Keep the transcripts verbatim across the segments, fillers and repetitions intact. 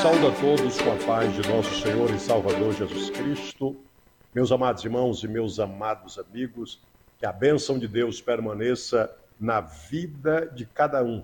saúdo a todos com a paz de nosso Senhor e Salvador Jesus Cristo. Meus amados irmãos e meus amados amigos, que a bênção de Deus permaneça na vida de cada um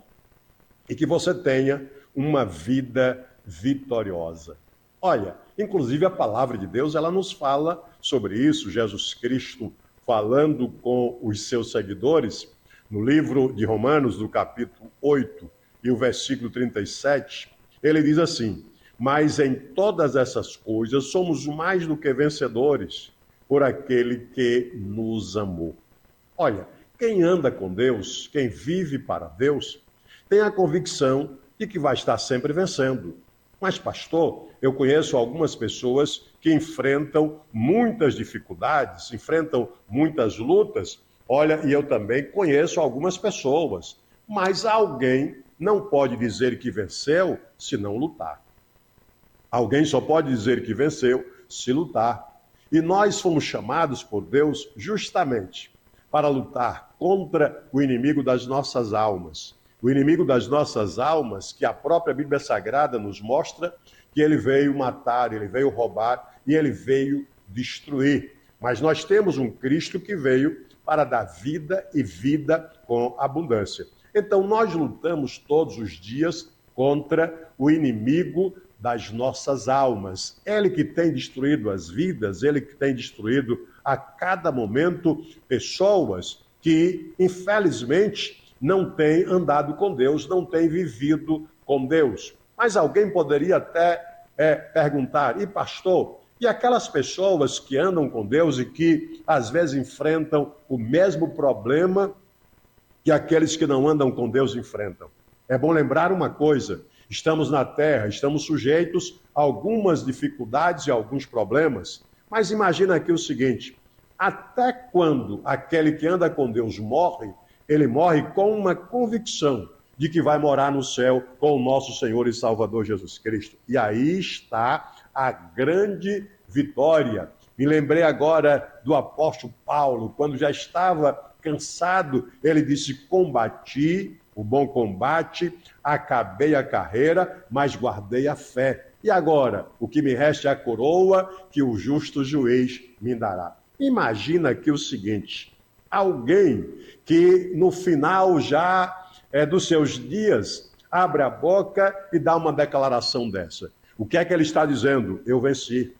e que você tenha uma vida vitoriosa. Olha, inclusive a palavra de Deus, ela nos fala sobre isso, Jesus Cristo falando com os seus seguidores, no livro de Romanos, do capítulo oito e o versículo trinta e sete, ele diz assim: mas em todas essas coisas somos mais do que vencedores por aquele que nos amou. Olha, quem anda com Deus, quem vive para Deus, tem a convicção de que vai estar sempre vencendo. Mas, pastor, eu conheço algumas pessoas que enfrentam muitas dificuldades, enfrentam muitas lutas. Olha, e eu também conheço algumas pessoas, mas alguém não pode dizer que venceu se não lutar. Alguém só pode dizer que venceu se lutar. E nós fomos chamados por Deus justamente para lutar contra o inimigo das nossas almas. O inimigo das nossas almas, que a própria Bíblia Sagrada nos mostra que ele veio matar, ele veio roubar e ele veio destruir. Mas nós temos um Cristo que veio para dar vida e vida com abundância. Então nós lutamos todos os dias contra o inimigo das nossas almas. Ele que tem destruído as vidas, ele que tem destruído a cada momento pessoas que, infelizmente, não têm andado com Deus, não têm vivido com Deus. Mas alguém poderia até é, perguntar: e pastor, e aquelas pessoas que andam com Deus e que às vezes enfrentam o mesmo problema que aqueles que não andam com Deus enfrentam? É bom lembrar uma coisa: estamos na terra, estamos sujeitos a algumas dificuldades e alguns problemas, mas imagina aqui o seguinte: até quando aquele que anda com Deus morre, ele morre com uma convicção de que vai morar no céu com o nosso Senhor e Salvador Jesus Cristo. E aí está a grande vitória. Me lembrei agora do apóstolo Paulo, quando já estava cansado, ele disse: combati o bom combate, acabei a carreira, mas guardei a fé. E agora, o que me resta é a coroa que o justo juiz me dará. Imagina aqui o seguinte: alguém que no final já é, dos seus dias abre a boca e dá uma declaração dessa. O que é que ele está dizendo? Eu venci.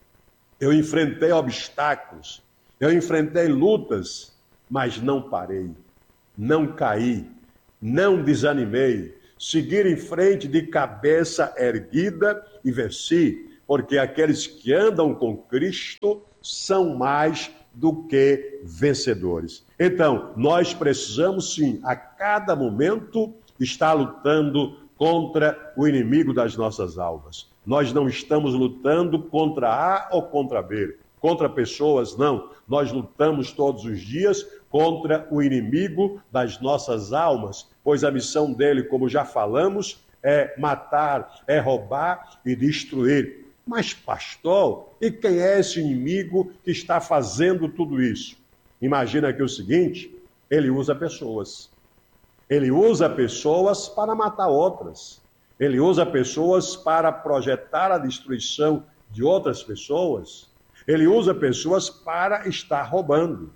Eu enfrentei obstáculos, eu enfrentei lutas, mas não parei, não caí, não desanimei, seguir em frente de cabeça erguida e venci, porque aqueles que andam com Cristo são mais do que vencedores. Então, nós precisamos sim, a cada momento, estar lutando contra o inimigo das nossas almas. Nós não estamos lutando contra A ou contra B, contra pessoas, não. Nós lutamos todos os dias contra o inimigo das nossas almas, pois a missão dele, como já falamos, é matar, é roubar e destruir. Mas, pastor, e quem é esse inimigo que está fazendo tudo isso? Imagina aqui o seguinte: ele usa pessoas. Ele usa pessoas para matar outras. Ele usa pessoas para projetar a destruição de outras pessoas. Ele usa pessoas para estar roubando.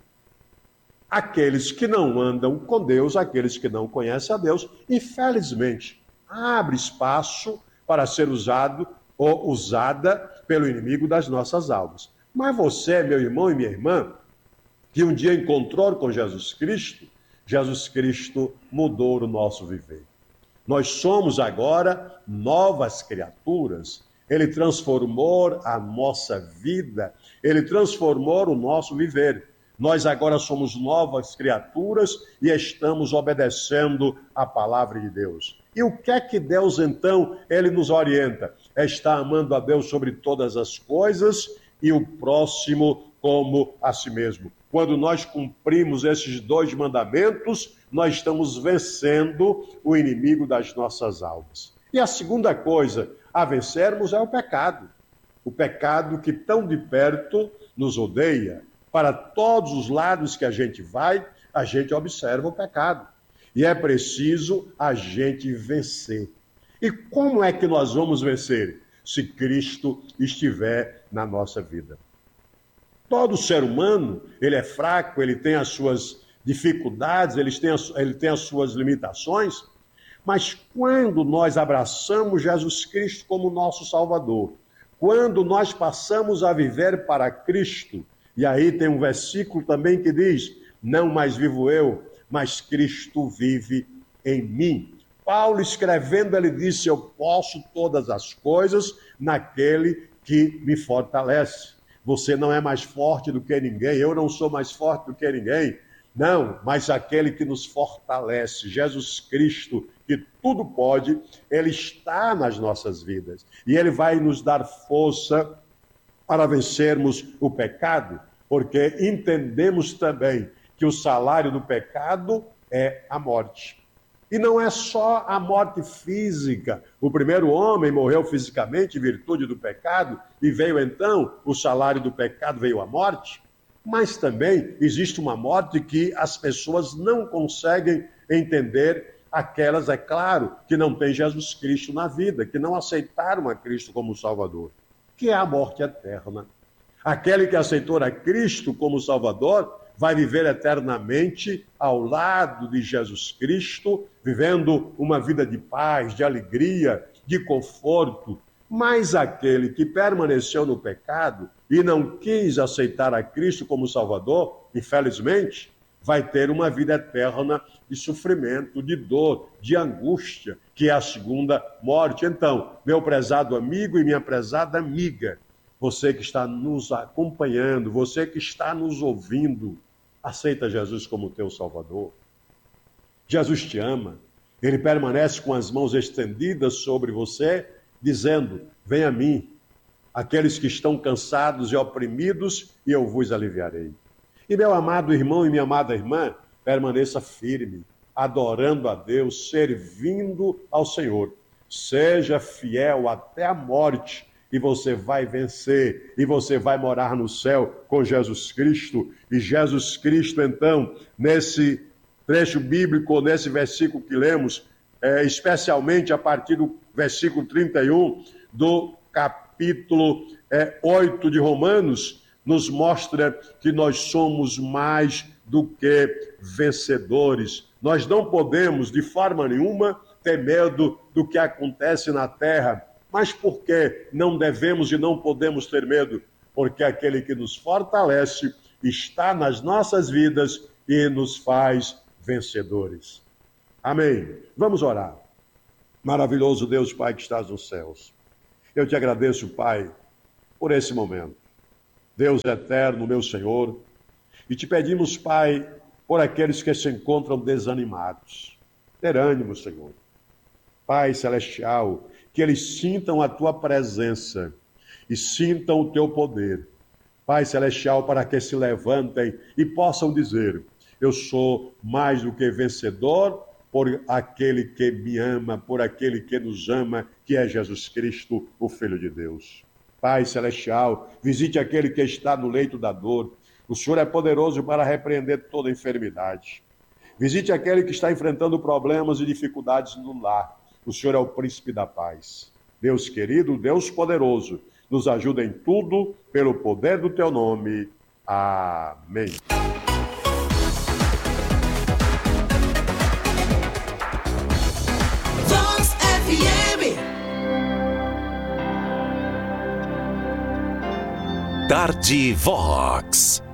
Aqueles que não andam com Deus, aqueles que não conhecem a Deus, infelizmente, abre espaço para ser usado ou usada pelo inimigo das nossas almas. Mas você, meu irmão e minha irmã, que um dia encontrou com Jesus Cristo, Jesus Cristo mudou o nosso viver. Nós somos agora novas criaturas. Ele transformou a nossa vida, ele transformou o nosso viver. Nós agora somos novas criaturas e estamos obedecendo a palavra de Deus. E o que é que Deus, então, ele nos orienta? É estar amando a Deus sobre todas as coisas e o próximo como a si mesmo. Quando nós cumprimos esses dois mandamentos, nós estamos vencendo o inimigo das nossas almas. E a segunda coisa a vencermos é o pecado. O pecado que tão de perto nos odeia. Para todos os lados que a gente vai, a gente observa o pecado. E é preciso a gente vencer. E como é que nós vamos vencer? Se Cristo estiver na nossa vida. Todo ser humano, ele é fraco, ele tem as suas dificuldades, ele tem as, ele tem as suas limitações, mas quando nós abraçamos Jesus Cristo como nosso Salvador, quando nós passamos a viver para Cristo, e aí tem um versículo também que diz, não mais vivo eu, mas Cristo vive em mim. Paulo escrevendo, ele disse, eu posso todas as coisas naquele que me fortalece. Você não é mais forte do que ninguém, eu não sou mais forte do que ninguém. Não, mas aquele que nos fortalece, Jesus Cristo, que tudo pode, ele está nas nossas vidas. E ele vai nos dar força para vencermos o pecado, porque entendemos também que o salário do pecado é a morte. E não é só a morte física. O primeiro homem morreu fisicamente em virtude do pecado, e veio então, o salário do pecado veio a morte. Mas também existe uma morte que as pessoas não conseguem entender, aquelas, é claro, que não têm Jesus Cristo na vida, que não aceitaram a Cristo como Salvador, que é a morte eterna. Aquele que aceitou a Cristo como Salvador vai viver eternamente ao lado de Jesus Cristo, vivendo uma vida de paz, de alegria, de conforto. Mas aquele que permaneceu no pecado e não quis aceitar a Cristo como Salvador, infelizmente, vai ter uma vida eterna de sofrimento, de dor, de angústia, que é a segunda morte. Então, meu prezado amigo e minha prezada amiga, você que está nos acompanhando, você que está nos ouvindo, aceita Jesus como teu Salvador. Jesus te ama, ele permanece com as mãos estendidas sobre você, dizendo, vem a mim, aqueles que estão cansados e oprimidos, e eu vos aliviarei. E meu amado irmão e minha amada irmã, permaneça firme, adorando a Deus, servindo ao Senhor. Seja fiel até a morte, e você vai vencer, e você vai morar no céu com Jesus Cristo. E Jesus Cristo, então, nesse trecho bíblico, nesse versículo que lemos, é, especialmente a partir do versículo trinta e um do capítulo é, oito de Romanos, nos mostra que nós somos mais do que vencedores. Nós não podemos, de forma nenhuma, ter medo do que acontece na terra. Mas por que não devemos e não podemos ter medo? Porque aquele que nos fortalece está nas nossas vidas e nos faz vencedores. Amém. Vamos orar. Maravilhoso Deus, Pai que estás nos céus. Eu te agradeço, Pai, por esse momento. Deus eterno, meu Senhor, e te pedimos, Pai, por aqueles que se encontram desanimados. Ter ânimo, Senhor. Pai celestial, que eles sintam a tua presença e sintam o teu poder. Pai celestial, para que se levantem e possam dizer, eu sou mais do que vencedor por aquele que me ama, por aquele que nos ama, que é Jesus Cristo, o Filho de Deus. Pai celestial, visite aquele que está no leito da dor. O Senhor é poderoso para repreender toda enfermidade. Visite aquele que está enfrentando problemas e dificuldades no lar. O Senhor é o príncipe da paz. Deus querido, Deus poderoso, nos ajuda em tudo, pelo poder do teu nome. Amém. Vox F M. Tarde Vox.